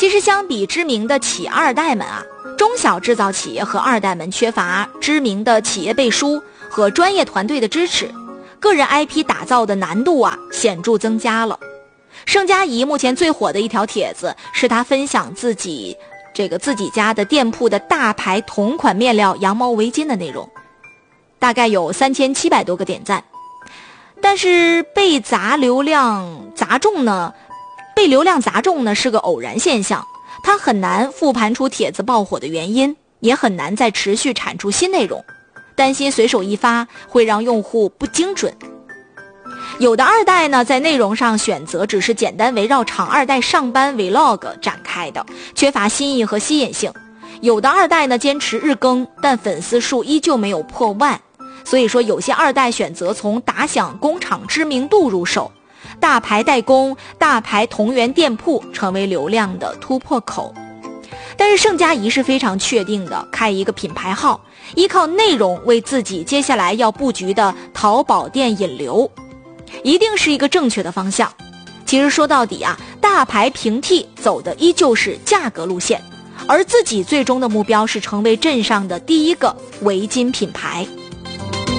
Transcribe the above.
其实相比知名的企二代们啊，中小制造企业和二代们缺乏知名的企业背书和专业团队的支持，个人 IP 打造的难度啊显著增加了。盛佳怡目前最火的一条帖子是她分享自己家的店铺的大牌同款面料羊毛围巾的内容，大概有3700多个点赞。但是被流量砸中呢是个偶然现象，它很难复盘出帖子爆火的原因，也很难再持续产出新内容，担心随手一发会让用户不精准。有的二代呢，在内容上选择只是简单围绕厂二代上班 vlog 展开的，缺乏新意和吸引性。有的二代呢，坚持日更，但粉丝数依旧没有破万。所以说有些二代选择从打响工厂知名度入手，大牌代工、大牌同源店铺成为流量的突破口。但是盛佳怡是非常确定的，开一个品牌号，依靠内容为自己接下来要布局的淘宝店引流，一定是一个正确的方向。其实说到底啊，大牌平替走的依旧是价格路线，而自己最终的目标是成为镇上的第一个围巾品牌。